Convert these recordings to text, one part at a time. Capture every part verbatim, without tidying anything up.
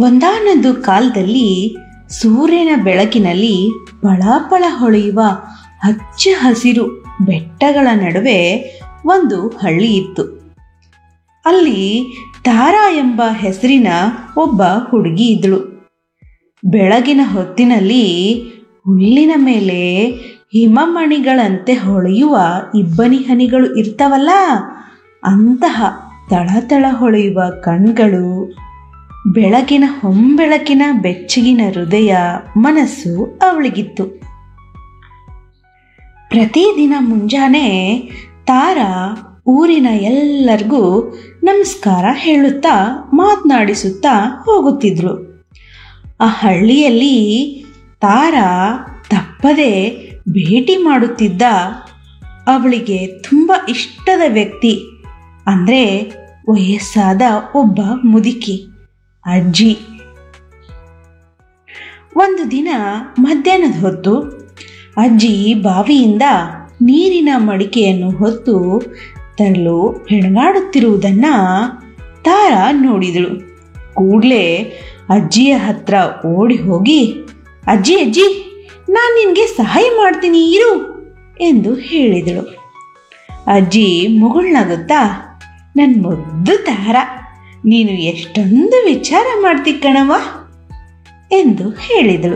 ಒಂದಾನೊಂದು ಕಾಲದಲ್ಲಿ ಸೂರ್ಯನ ಬೆಳಕಿನಲ್ಲಿ ಪಳಪಳ ಹೊಳೆಯುವ ಹಚ್ಚ ಹಸಿರು ಬೆಟ್ಟಗಳ ನಡುವೆ ಒಂದು ಹಳ್ಳಿ ಇತ್ತು. ಅಲ್ಲಿ ತಾರಾ ಎಂಬ ಹೆಸರಿನ ಒಬ್ಬ ಹುಡುಗಿ ಇದ್ದಳು. ಬೆಳಗಿನ ಹೊತ್ತಿನಲ್ಲಿ ಹುಲ್ಲಿನ ಮೇಲೆ ಹಿಮಮಣಿಗಳಂತೆ ಹೊಳೆಯುವ ಇಬ್ಬನಿ ಹನಿಗಳು ಇರ್ತವಲ್ಲ, ಅಂತಹ ತಳತಳ ಹೊಳೆಯುವ ಕಣ್ಗಳು, ಬೆಳಗಿನ ಹೊಂಬೆಳಕಿನ ಬೆಚ್ಚಗಿನ ಹೃದಯ, ಮನಸ್ಸು ಅವಳಿಗಿತ್ತು. ಪ್ರತಿದಿನ ಮುಂಜಾನೆ ತಾರಾ ಊರಿನ ಎಲ್ಲರಿಗೂ ನಮಸ್ಕಾರ ಹೇಳುತ್ತಾ ಮಾತನಾಡಿಸುತ್ತಾ ಹೋಗುತ್ತಿದ್ಳು. ಆ ಹಳ್ಳಿಯಲ್ಲಿ ತಾರಾ ತಪ್ಪದೆ ಭೇಟಿ ಮಾಡುತ್ತಿದ್ದ ಅವಳಿಗೆ ತುಂಬ ಇಷ್ಟದ ವ್ಯಕ್ತಿ ಅಂದರೆ ವಯಸ್ಸಾದ ಒಬ್ಬ ಮುದುಕಿ, ಅಜ್ಜಿ. ಒಂದು ದಿನ ಮಧ್ಯಾಹ್ನದ ಹೊತ್ತು ಅಜ್ಜಿ ಬಾವಿಯಿಂದ ನೀರಿನ ಮಡಿಕೆಯನ್ನು ಹೊತ್ತು ತರಲು ಹೆಣಗಾಡುತ್ತಿರುವುದನ್ನು ತಾರಾ ನೋಡಿದಳು. ಕೂಡಲೇ ಅಜ್ಜಿಯ ಹತ್ರ ಓಡಿ ಹೋಗಿ, ಅಜ್ಜಿ ಅಜ್ಜಿ ನಾನು ನಿನಗೆ ಸಹಾಯ ಮಾಡ್ತೀನಿ ಇರು ಎಂದು ಹೇಳಿದಳು. ಅಜ್ಜಿ ಮುಗುಳ್ನಗುತ್ತಾ, ನನ್ನ ಮುದ್ದು ತಾರಾ, ನೀನು ಎಷ್ಟೊಂದು ವಿಚಾರ ಮಾಡ್ತಿ ಕಣವ ಎಂದು ಹೇಳಿದಳು.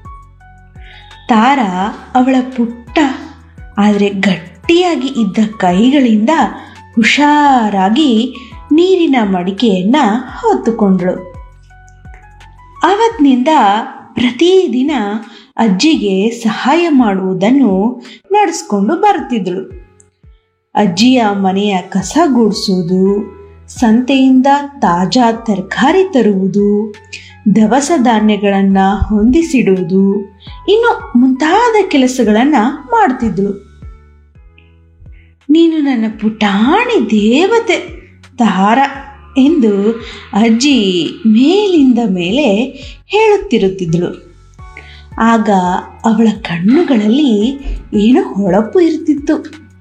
ತಾರಾ ಅವಳ ಪುಟ್ಟ ಆದರೆ ಗಟ್ಟಿಯಾಗಿ ಇದ್ದ ಕೈಗಳಿಂದ ಹುಷಾರಾಗಿ ನೀರಿನ ಮಡಿಕೆಯನ್ನು ಹೊತ್ತುಕೊಂಡಳು. ಆವತ್ತಿನಿಂದ ಪ್ರತಿದಿನ ಅಜ್ಜಿಗೆ ಸಹಾಯ ಮಾಡುವುದನ್ನು ನಡೆಸ್ಕೊಂಡು ಬರುತ್ತಿದ್ದಳು. ಅಜ್ಜಿಯ ಮನೆಯ ಕಸ ಗುಡಿಸುವುದು, ಸಂತೆಯಿಂದ ತಾಜಾ ತರಕಾರಿ ತರುವುದು, ದವಸ ಧಾನ್ಯಗಳನ್ನು ಹೊಂದಿಸಿಡುವುದು, ಇನ್ನು ಮುಂತಾದ ಕೆಲಸಗಳನ್ನು ಮಾಡ್ತಿದ್ಳು. ನೀನು ನನ್ನ ಪುಟಾಣಿ ದೇವತೆ ತಾರಾ ಎಂದು ಅಜ್ಜಿ ಮೇಲಿಂದ ಮೇಲೆ ಹೇಳುತ್ತಿರುತ್ತಿದ್ದಳು. ಆಗ ಅವಳ ಕಣ್ಣುಗಳಲ್ಲಿ ಏನೋ ಹೊಳಪು ಇರ್ತಿತ್ತು.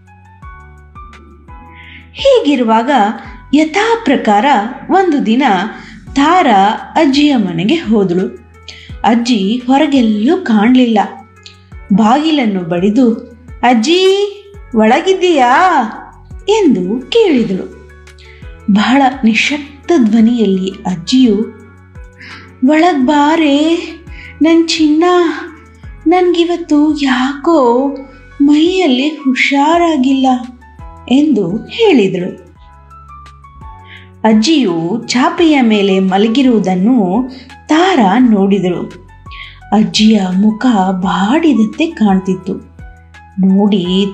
ಹೀಗಿರುವಾಗ ಯಥಾ ಪ್ರಕಾರ ಒಂದು ದಿನ ತಾರಾ ಅಜ್ಜಿಯ ಮನೆಗೆ ಹೋದಳು. ಅಜ್ಜಿ ಹೊರಗೆಲ್ಲೂ ಕಾಣಲಿಲ್ಲ. ಬಾಗಿಲನ್ನು ಬಡಿದು, ಅಜ್ಜಿ ಒಳಗಿದ್ದೀಯಾ ಎಂದು ಕೇಳಿದಳು. ಬಹಳ ನಿಶಬ್ದ ಧ್ವನಿಯಲ್ಲಿ ಅಜ್ಜಿಯು, ಒಳಗ್ ಬಾರೇ ನನ್ನ ಚಿನ್ನ, ನನಗಿವತ್ತು ಯಾಕೋ ಮೈಯಲ್ಲಿ ಹುಷಾರಾಗಿಲ್ಲ ಎಂದು ಹೇಳಿದಳು. ಅಜ್ಜಿಯು ಚಾಪೆಯ ಮೇಲೆ ಮಲಗಿರುವುದನ್ನು ತಾರಾ ನೋಡಿದಳು. ಅಜ್ಜಿಯ ಮುಖ ಬಾಡಿದಂತೆ ಕಾಣ್ತಿತ್ತು. ನೋಡಿ